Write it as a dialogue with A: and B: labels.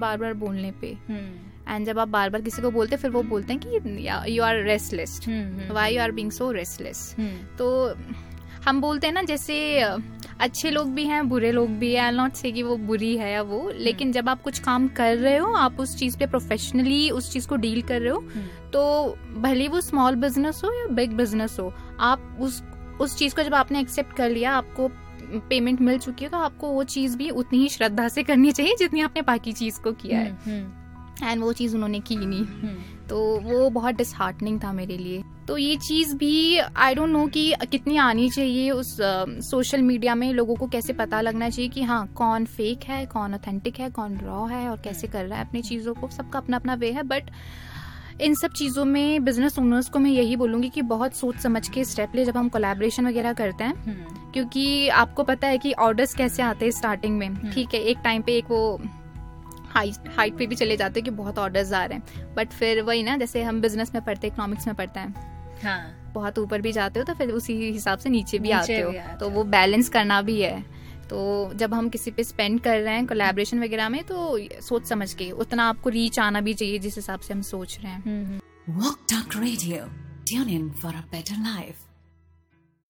A: बार बार बोलने पे। एंड जब आप बार बार किसी को बोलते फिर वो बोलते हैं कि you are restless, why you are being so restless. तो हम बोलते हैं ना, जैसे अच्छे लोग भी हैं, बुरे लोग भी हैं, आई नॉट से कि वो बुरी है या वो, लेकिन जब आप कुछ काम कर रहे हो, आप उस चीज पे प्रोफेशनली उस चीज को डील कर रहे हो, तो भले वो स्मॉल बिजनेस हो या बिग बिजनेस हो, आप उस चीज को जब आपने एक्सेप्ट कर लिया, आपको पेमेंट मिल चुकी है, तो आपको वो चीज भी उतनी ही श्रद्धा से करनी चाहिए जितनी आपने बाकी चीज को किया है। एंड वो चीज उन्होंने की नहीं, तो वो बहुत डिसहार्टनिंग था मेरे लिए। तो ये चीज भी आई डोंट नो कि कितनी आनी चाहिए उस सोशल मीडिया में, लोगों को कैसे पता लगना चाहिए कि हाँ कौन फेक है, कौन ऑथेंटिक है, कौन रॉ है और कैसे कर रहा है अपनी चीजों को। सबका अपना अपना वे है, बट इन सब चीजों में बिजनेस ओनर्स को मैं यही बोलूंगी कि बहुत सोच समझ के स्टेप ले जब हम कोलैबोरेशन वगैरह करते हैं, क्योंकि आपको पता है कि ऑर्डर्स कैसे आते हैं स्टार्टिंग में। ठीक है, एक टाइम पे एक वो हाइट पे भी चले जाते हैं कि बहुत ऑर्डर्स आ रहे हैं, बट फिर वही ना, जैसे हम बिजनेस में पढ़ते हैं, इकोनॉमिक्स में पढ़ते हैं, हाँ, बहुत ऊपर भी जाते हो तो फिर उसी हिसाब से नीचे भी आते हो, तो वो बैलेंस करना भी है। तो जब हम किसी पे स्पेंड कर रहे हैं कोलैबोरेशन वगैरह में, तो सोच समझ के उतना आपको रीच आना भी चाहिए जिस हिसाब से हम सोच रहे हैं।
B: Walk Talk Radio. Tune in for a better life.